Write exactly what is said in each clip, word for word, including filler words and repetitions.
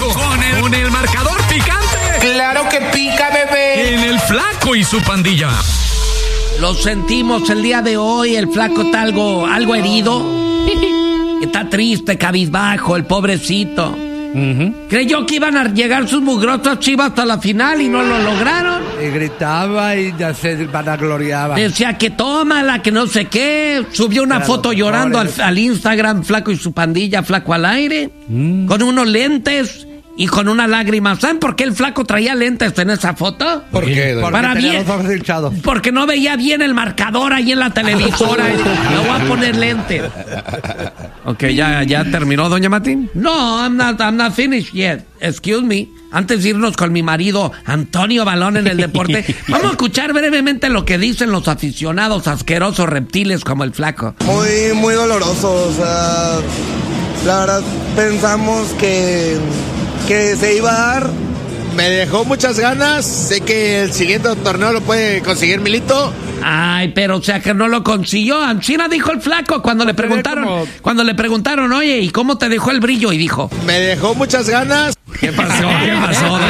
con el, con el marcador picante. ¡Claro que pica, bebé! En el Flaco y su pandilla. Lo sentimos el día de hoy, el Flaco está algo, algo herido. Está triste, cabizbajo, el pobrecito. Uh-huh. Creyó que iban a llegar sus mugrosas Chivas hasta la final y no lo lograron. Y gritaba y ya se vanagloriaba. Decía que tómala, que no sé qué. Subió una Era foto llorando al, al Instagram, Flaco y su pandilla, Flaco al aire, mm. con unos lentes y con una lágrima. ¿Saben por qué el Flaco traía lentes en esa foto? ¿Por qué? Porque, Para bien, porque no veía bien el marcador ahí en la televisora. No voy a poner lentes. Ok, ¿ya, ya terminó, doña Matín? No, I'm not, I'm not finished yet. Excuse me. Antes de irnos con mi marido Antonio Balón en el deporte, vamos a escuchar brevemente lo que dicen los aficionados asquerosos reptiles como el Flaco. Muy, muy doloroso. O sea, la verdad pensamos que... que se iba a dar. Me dejó muchas ganas. Sé que el siguiente torneo lo puede conseguir Milito. Ay, pero o sea que no lo consiguió. China dijo el Flaco cuando le preguntaron, como... cuando le preguntaron, oye, ¿y cómo te dejó el brillo? Y dijo, me dejó muchas ganas. ¿Qué pasó? ¿Qué pasó?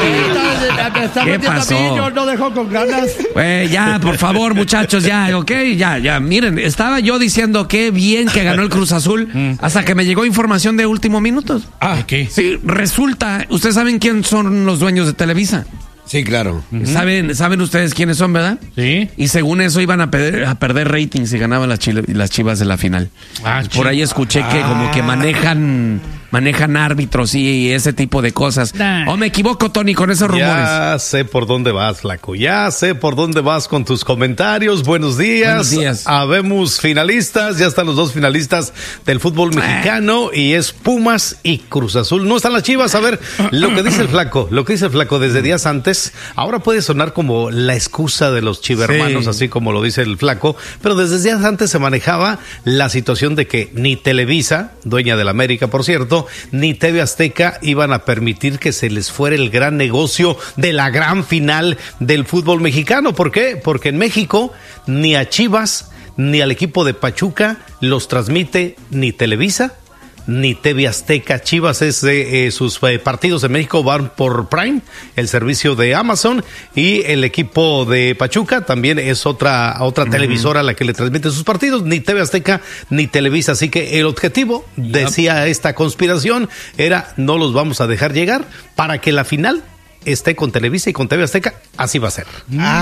¿Qué pasó? No dejó con ganas. Pues ya, por favor, muchachos, ya, ok, ya, ya. Miren, estaba yo diciendo que bien que ganó el Cruz Azul hasta que me llegó información de último minuto. Ah, ¿qué? Sí, resulta, ustedes saben quién son los dueños de Televisa. Sí, claro. Uh-huh. ¿Saben, saben ustedes quiénes son, verdad? Sí. Y según eso iban a perder, a perder rating si ganaban las, chile, las Chivas de la final. Ah, Por ahí escuché que como que manejan manejan árbitros y ese tipo de cosas. Nah. ¿O me equivoco, Tony, con esos rumores? Ya sé por dónde vas, Flaco. Ya sé por dónde vas con tus comentarios. Buenos días. Buenos días. Habemos finalistas. Ya están los dos finalistas del fútbol mexicano y es Pumas y Cruz Azul. No están las Chivas. A ver, lo que dice el Flaco, lo que dice el Flaco desde días antes, ahora puede sonar como la excusa de los chivermanos, sí, así como lo dice el Flaco, pero desde días antes se manejaba la situación de que ni Televisa, dueña del América, por cierto, ni T V Azteca iban a permitir que se les fuera el gran negocio de la gran final del fútbol mexicano. ¿Por qué? Porque en México ni a Chivas ni al equipo de Pachuca los transmite ni Televisa ni T V Azteca. Chivas es de eh, sus eh, partidos en México van por Prime, el servicio de Amazon, y el equipo de Pachuca también es otra otra uh-huh. televisora a la que le transmite sus partidos, ni T V Azteca ni Televisa. Así que el objetivo, yep. decía esta conspiración, era no los vamos a dejar llegar para que la final esté con Televisa y con T V Azteca, así va a ser.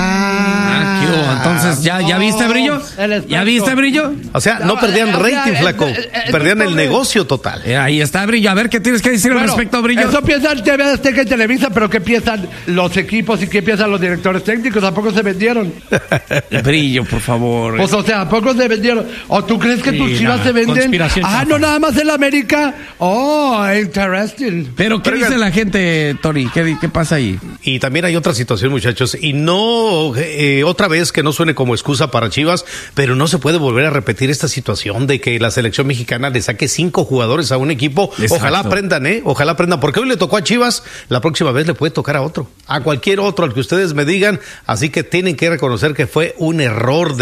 Ah, ah entonces, ¿ya, ¿ya viste, Brillo? ¿Ya viste, Brillo? O sea, no perdían rating, Flaco, perdían el negocio total. Eh, ahí está, Brillo. A ver, ¿qué tienes que decir bueno, al respecto, Brillo? Eso piensan T V Azteca y Televisa, pero ¿qué piensan los equipos y qué piensan los directores técnicos? ¿A poco se vendieron? Brillo, por favor. Pues, o sea, ¿a poco se vendieron? ¿O tú crees que sí, tus Chivas se venden? Ah, no, nada más en América. Oh, interesting. Pero, ¿qué pero, dice la gente, Tony? ¿Qué, qué pasa ahí? Y también hay otra situación, muchachos, y no eh, otra vez que no suene como excusa para Chivas, pero no se puede volver a repetir esta situación de que la selección mexicana le saque cinco jugadores a un equipo. Exacto. Ojalá aprendan, ¿eh? Ojalá aprendan, porque hoy le tocó a Chivas, la próxima vez le puede tocar a otro, a cualquier otro, al que ustedes me digan, así que tienen que reconocer que fue un error de